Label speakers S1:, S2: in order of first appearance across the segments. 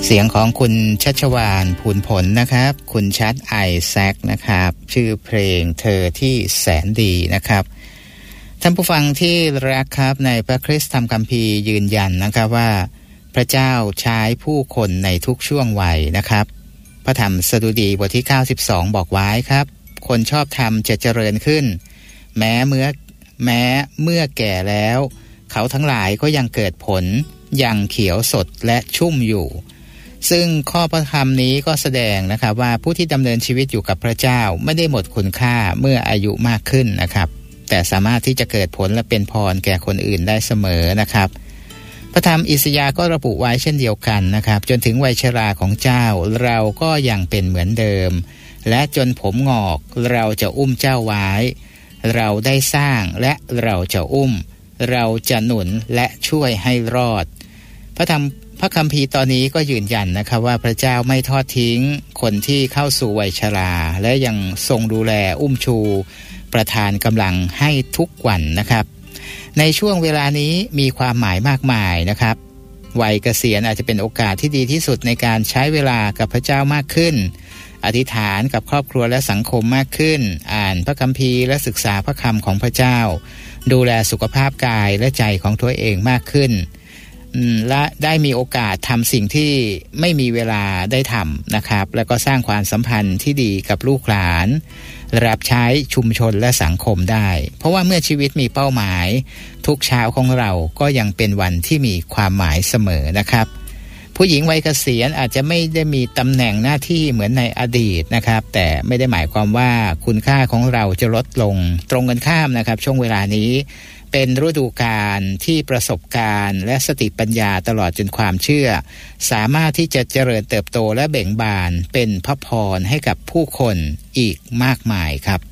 S1: เสียงของคุณชัชวาลภูลผลนะครับคุณชัดไอแซคนะครับชื่อเพลงเธอที่แสนดีนะครับท่านผู้ฟังที่รักครับในพระคริสตธรรมคัมภีร์ยืนยันนะครับว่าพระเจ้าใช้ผู้คนในทุกช่วงวัยนะครับพระธรรมสดุดีบทที่92บอกไว้ครับคนชอบธรรมจะเจริญขึ้นแม้เมื่อแก่แล้วเขาทั้งหลายก็ยังเกิดผลยังเขียวสดและชุ่มอยู่ซึ่งข้อพระธรรมนี้ก็แสดงนะครับว่าผู้ที่ดำเนินชีวิตอยู่กับพระเจ้าไม่ได้หมดคุณค่าเมื่ออายุมากขึ้นนะครับแต่สามารถที่จะเกิดผลและเป็นพรแก่คนอื่นได้เสมอนะครับพระธรรมอิสยาห์ก็ระบุไว้เช่นเดียวกันนะครับจนถึงวัยชราของเจ้าเราก็ยังเป็นเหมือนเดิมและจนผมงอกเราจะอุ้มเจ้าไว้เราได้สร้างและเราจะอุ้มเราจะหนุนและช่วยให้รอดพระคัมภีร์ตอนนี้ก็ยืนยันนะครับว่าพระเจ้าไม่ทอดทิ้งคนที่เข้าสู่วัยชราและยังทรงดูแลอุ้มชูประทานกำลังให้ทุกวันนะครับในช่วงเวลานี้มีความหมายมากมายนะครับวัยเกษียณอาจจะเป็นโอกาสที่ดีที่สุดในการใช้เวลากับพระเจ้ามากขึ้นอธิษฐานกับครอบครัวและสังคมมากขึ้นอ่านพระคัมภีร์และศึกษาพระคำของพระเจ้าดูแลสุขภาพกายและใจของตัวเองมากขึ้นและได้มีโอกาสทำสิ่งที่ไม่มีเวลาได้ทำนะครับแล้วก็สร้างความสัมพันธ์ที่ดีกับลูกหลานรับใช้ชุมชนและสังคมได้เพราะว่าเมื่อชีวิตมีเป้าหมายทุกเช้าของเราก็ยังเป็นวันที่มีความหมายเสมอนะครับผู้หญิงวัยเกษียณอาจจะไม่ได้มีตำแหน่งหน้าที่เหมือนในอดีตนะครับแต่ไม่ได้หมายความว่าคุณค่าของเราจะลดลงตรงกันข้ามนะครับช่วงเวลานี้เป็นฤดูกาลที่ประสบการณ์และสติปัญญาตลอดจนความเชื่อสามารถที่จะเจริญเติบโตและเบ่งบานเป็นพระพรให้กับผู้คนอีกมากมายครับ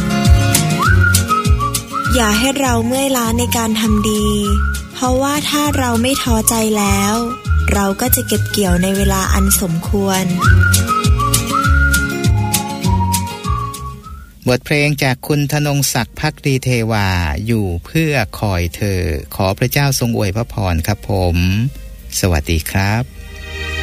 S2: อย่าให้เราเมื่อยล้าในการทำดีเพราะว่าถ้าเราไม่ท้อใจแล้วเราก็จะเก็บเกี่ยวในเวลาอันสมควร
S1: บทเพลงจากคุณธนงศักดิ์ภักดีเทวาอยู่เพื่อคอยเธอขอพระเจ้าทรงอวยพระพรครับผมสวัสดีครับ